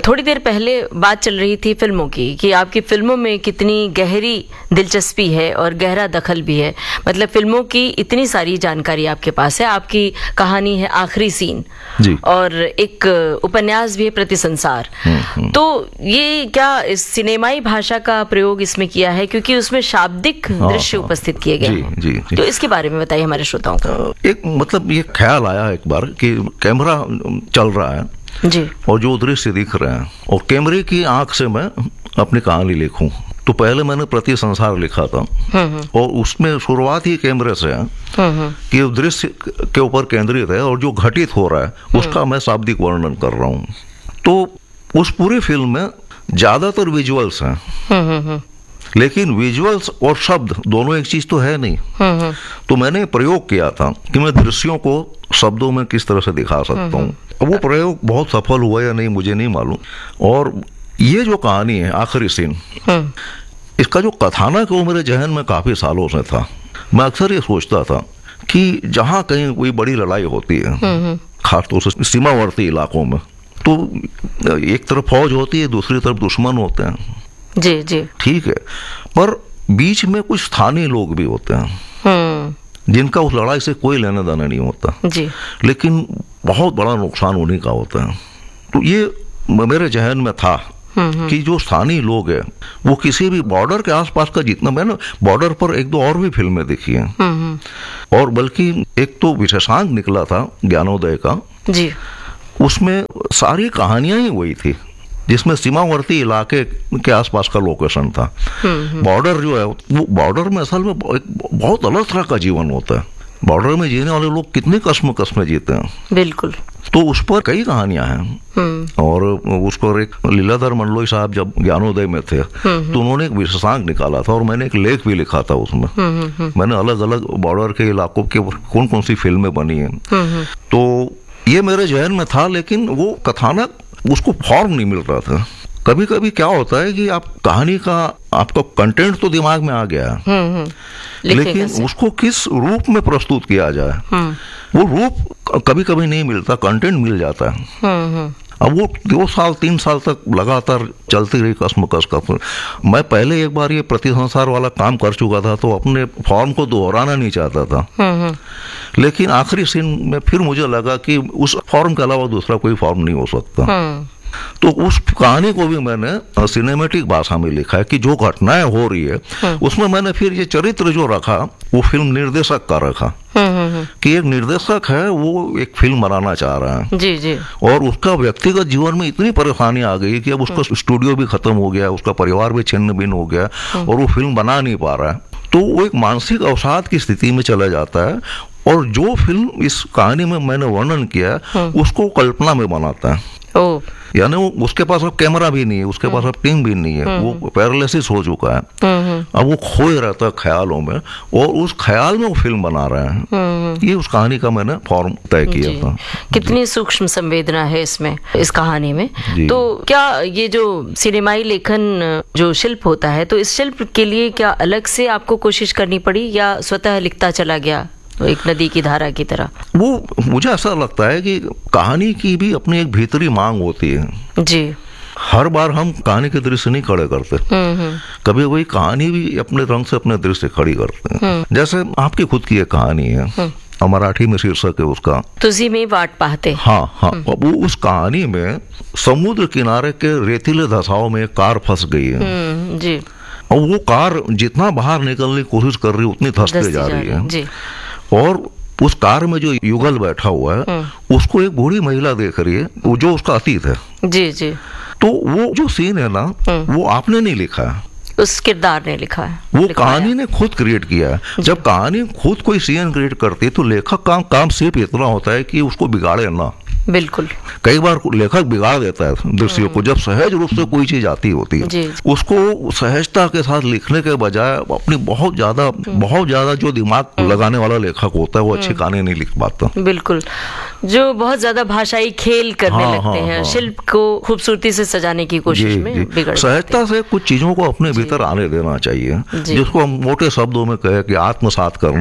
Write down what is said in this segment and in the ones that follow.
थोड़ी देर पहले बात चल रही थी फिल्मों की, कि आपकी फिल्मों में कितनी गहरी दिलचस्पी है और गहरा दखल भी है। मतलब फिल्मों की इतनी सारी जानकारी आपके पास है। आपकी कहानी है आखिरी सीन जी। और एक उपन्यास भी है प्रतिसंसार। तो ये क्या इस सिनेमाई भाषा का प्रयोग इसमें किया है, क्योंकि उसमें शाब्दिक दृश्य उपस्थित किए गए हैं। जी, जी। तो इसके बारे में बताइए हमारे श्रोताओं को। एक मतलब ये ख्याल आया एक बार कि कैमरा चल रहा है जी। और जो दृश्य दिख रहे हैं और कैमरे की आंख से मैं अपनी कहानी लिखूं। तो पहले मैंने प्रतिसंसार लिखा था और उसमें शुरुआत ही कैमरे से है कि दृश्य के ऊपर केंद्रित है और जो घटित हो रहा है उसका मैं शाब्दिक वर्णन कर रहा हूँ। तो उस पूरी फिल्म में ज्यादातर विजुअल्स हैं, लेकिन विजुअल्स और शब्द दोनों एक चीज तो है नहीं। तो मैंने प्रयोग किया था कि मैं दृश्यों को शब्दों में किस तरह से दिखा सकता हूँ। अब वो प्रयोग बहुत सफल हुआ या नहीं मुझे नहीं मालूम। और ये जो कहानी है आखिरी सीन, इसका जो कथानक है वो मेरे जहन में काफी सालों से था। मैं अक्सर ये सोचता था कि जहाँ कहीं कोई बड़ी लड़ाई होती है, खासतौर से सीमावर्ती इलाकों में, तो एक तरफ फौज होती है, दूसरी तरफ दुश्मन होते हैं। जी जी। ठीक है, पर बीच में कुछ स्थानीय लोग भी होते हैं जिनका उस लड़ाई से कोई लेना देना नहीं होता जी, लेकिन बहुत बड़ा नुकसान उन्हीं का होता है। तो ये मेरे जहन में था कि जो स्थानीय लोग हैं वो किसी भी बॉर्डर के आसपास का, जितना मैंने बॉर्डर पर एक दो और भी फिल्में देखी हैं, और बल्कि एक तो विशेषांक निकला था ज्ञानोदय का जी, उसमें सारी कहानियां ही वही थी जिसमें सीमावर्ती इलाके के आसपास का लोकेशन था। बॉर्डर जो है वो बॉर्डर में असल में एक बहुत अलग तरह का जीवन होता है। बॉर्डर में जीने वाले लोग कितनी कस्म जीते हैं। बिल्कुल। तो उस पर कई कहानियां हैं और उस पर एक लीलाधर मंडलोई साहब जब ज्ञानोदय में थे तो उन्होंने एक विशेषांक निकाला था और मैंने एक लेख भी लिखा था उसमें। मैंने अलग अलग बॉर्डर के इलाकों के कौन कौन सी फिल्में बनी हैं। तो ये मेरे जहन में था, लेकिन वो कथानक उसको फॉर्म नहीं मिल रहा था। कभी कभी क्या होता है कि आप कहानी का आपका कंटेंट तो दिमाग में आ गया है, लेकिन उसको किस रूप में प्रस्तुत किया जाए वो रूप कभी कभी नहीं मिलता, कंटेंट मिल जाता है। अब वो 2 साल 3 साल तक लगातार चलती रही कसमकस का। मैं पहले एक बार ये प्रतिसंसार वाला काम कर चुका था तो अपने फॉर्म को दोहराना नहीं चाहता था, लेकिन आखिरी सीन में फिर मुझे लगा कि उस फॉर्म के अलावा दूसरा कोई फॉर्म नहीं हो सकता। तो उस कहानी को भी मैंने सिनेमैटिक भाषा में लिखा है कि जो घटनाएं हो रही है उसमें मैंने फिर ये चरित्र जो रखा वो फिल्म निर्देशक का रखा कि एक निर्देशक है वो एक फिल्म बनाना चाह रहा है जी जी, और उसका व्यक्तिगत जीवन में इतनी परेशानी आ गई कि अब उसका स्टूडियो भी खत्म हो गया, उसका परिवार भी छिन्न भिन्न हो गया और वो फिल्म बना नहीं पा रहा है। तो वो एक मानसिक अवसाद की स्थिति में चला जाता है और जो फिल्म इस कहानी में मैंने वर्णन किया उसको कल्पना में बनाता है। यानी वो उसके पास अब कैमरा भी नहीं है, उसके पास अब टीम भी नहीं है, वो पैरालिसिस हो चुका है। अब वो खोए रहता है ख्यालों में और उस ख्याल में वो फिल्म बना रहे हैं। ये उस कहानी का मैंने फॉर्म तय किया था। कितनी सूक्ष्म संवेदना है इसमें, इस कहानी में। तो क्या ये जो सिनेमाई लेखन जो शिल्प होता है, तो इस शिल्प के लिए क्या अलग से आपको कोशिश करनी पड़ी या स्वतः लिखता चला गया एक नदी की धारा की तरह? वो मुझे ऐसा लगता है कि कहानी की भी अपनी एक भीतरी मांग होती है जी। हर बार हम कहानी के दृश्य नहीं खड़े करते, कभी वही कहानी भी अपने रंग से अपने दृश्य खड़ी करते हैं। जैसे आपकी खुद की एक कहानी है, मराठी में शीर्षक है उसका तुझी में वाट पाहते। हाँ हाँ, वो उस कहानी में समुद्र किनारे के रेतीले धसाव में कार फंस गई है जी, और वो कार जितना बाहर निकलने की कोशिश कर रही है उतनी धंसते जा रही है जी। और उस कार में जो युगल बैठा हुआ है उसको एक बूढ़ी महिला देख रही है जो उसका अतीत है जी जी। तो वो जो सीन है ना वो आपने नहीं लिखा है, उस किरदार ने लिखा है, वो कहानी ने खुद क्रिएट किया है। जब कहानी खुद कोई सीन क्रिएट करती है तो लेखक का काम सिर्फ इतना होता है कि उसको बिगाड़े ना। बिल्कुल। कई बार लेखक बिगाड़ देता है दृश्यों को, जब सहज रूप से कोई चीज आती होती है उसको सहजता के साथ लिखने के बजाय अपनी बहुत ज्यादा जो दिमाग लगाने वाला लेखक होता है वो अच्छी कहानी नहीं लिख पाता। बिल्कुल, जो बहुत ज्यादा भाषाई खेल करने लगते हैं, शिल्प को खूबसूरती से सजाने की कोशिश में बिगड़। सहजता से कुछ चीजों को अपने भीतर आने देना चाहिए, जिसको हम मोटे शब्दों में कहे कि आत्मसात करना।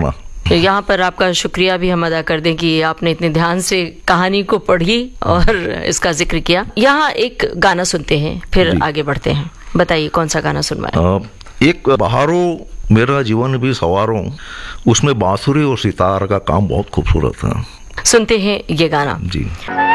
यहाँ पर आपका शुक्रिया भी हम अदा कर दें कि आपने इतने ध्यान से कहानी को पढ़ी और इसका जिक्र किया। यहाँ एक गाना सुनते हैं, फिर आगे बढ़ते हैं। बताइए कौन सा गाना सुनवाएं? एक बहारो मेरा जीवन भी सवारों, उसमें बांसुरी और सितार का काम बहुत खूबसूरत है। सुनते हैं ये गाना जी।